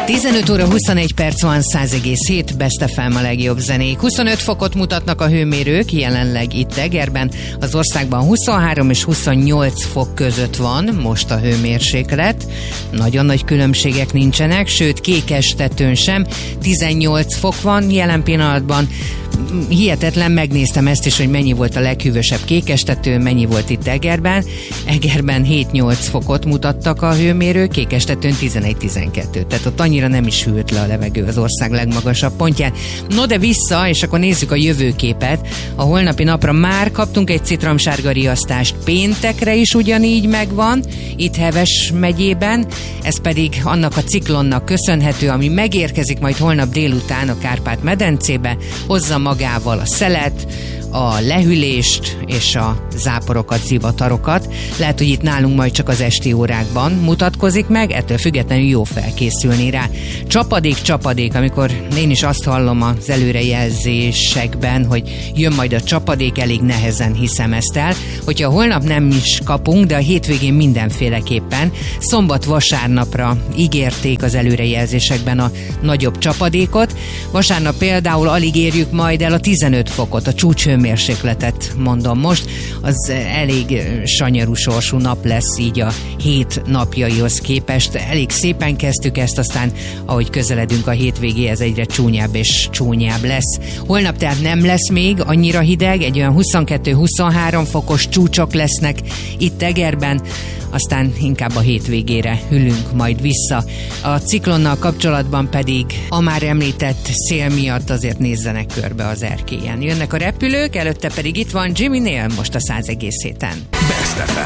15 óra 21 perc van, 100,7 Best FM a legjobb zenék. 25 fokot mutatnak a hőmérők, jelenleg itt Egerben. Az országban 23 és 28 fok között van most a hőmérséklet. Nagyon nagy különbségek nincsenek, sőt Kékestetőn sem. 18 fok van jelen pillanatban. Hihetetlen, megnéztem ezt is, hogy mennyi volt a leghűvösebb Kékestetőn, mennyi volt itt Egerben. Egerben 7-8 fokot mutattak a hőmérők, Kékestetőn 11-12. Tehát ott annyira nem is hűlt le a levegő az ország legmagasabb pontján. No de vissza, és akkor nézzük a jövőképet. A holnapi napra már kaptunk egy citromsárga riasztást, péntekre is ugyanígy megvan, itt Heves megyében, ez pedig annak a ciklonnak köszönhető, ami megérkezik majd holnap délután a Kárpát-medencébe, hozza magával a szelet, a lehűlést és a záporokat, zivatarokat. Lehet, hogy itt nálunk majd csak az esti órákban mutatkozik meg, ettől függetlenül jó felkészülni rá. Csapadék, amikor én is azt hallom az előrejelzésekben, hogy jön majd a csapadék, elég nehezen hiszem ezt el. Hogyha holnap nem is kapunk, de a hétvégén mindenféleképpen szombat-vasárnapra ígérték az előrejelzésekben a nagyobb csapadékot. Vasárnap például alig érjük majd el a 15 fokot, a csúcshőmérsékletet mondom most, az elég sanyarú sorsú nap lesz így a hét napjaihoz képest. Elég szépen kezdtük ezt, aztán ahogy közeledünk a hétvégéhez, egyre csúnyább és csúnyább lesz. Holnap tehát nem lesz még annyira hideg, egy olyan 22-23 fokos csúcsok lesznek itt Egerben, aztán inkább a hétvégére hűlünk majd vissza. A ciklonnal kapcsolatban pedig a már említett szél miatt azért nézzenek körbe az erkélyen. Jönnek a repülők, előtte pedig itt van Jimmy Nail most a 100,7-en. Best FM.